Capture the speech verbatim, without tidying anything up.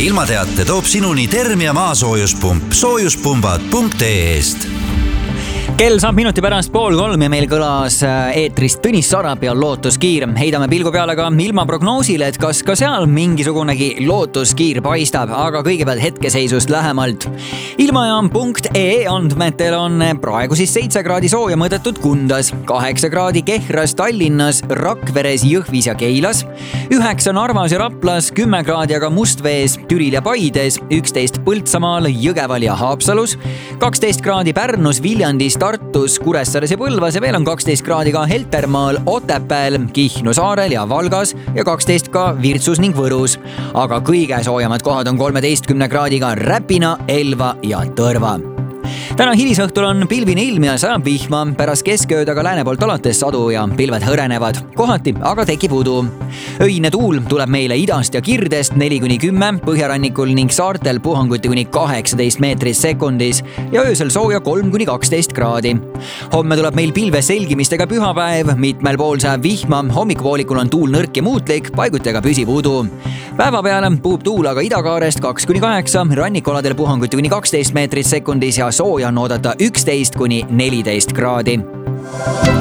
ilmateate toob sinuni Termia maasoojuspump soojuspumbad punkt ee-st. Kell saab minuti pärast pool kolm ja meil kõlas eetrist Tõnis Sarap ja lootuskiir. Heidame pilgu peale ka ilmaprognoosile, et kas ka seal mingisugunegi lootuskiir paistab, aga kõigepealt hetkeseisust lähemalt. Ilmajaam punkt ee andmetel on praegu siis seitse kraadi sooja mõõdetud Kundas, kaheksa kraadi Kehras, Tallinnas, Rakveres, Jõhvis ja Keilas, üheksa Narvas ja Raplas, kümme kraadi aga Mustvees, Türil ja Paides, üksteist Põltsamaal, Jõgeval ja Haapsalus, kaksteist kraadi Pärnus, Viljandis, Tartus, Kuressaares ja Põlvas ja veel on kaksteist kraadi ka Heltermaal, Otepääl, Kihnu saarel ja Valgas ja kaksteist ka Virtsus ning Võrus. Aga kõige soojamad kohad on kolmeteistkümne kraadiga Räpina, Elva ja Tõrva. Täna hilisõhtul on pilvine ilm ja sajab vihma, pärast keskööd aga lääne poolt alates sadu ja pilved hõrenevad. Kohati aga tekib udu. Öine tuul tuleb meile idast ja kirdest neli kuni kümme, põhjarannikul ning saartel puhanguti kuni kaheksateist meetrit sekundis ja öösel sooja kolm kuni kaksteist kraadi. Homme tuleb meil pilve selgimistega pühapäev, mitmel pool sajab vihma, hommikupoolikul on tuul nõrk ja muutlik, paigutega püsib udu. Päeva peale puhub tuul aga idakaarest kaks kuni kaheksa, rannikualadel puhanguti kuni kaksteist meetrit sekundis ja sooja on oodata üksteist kuni neliteist kraadi.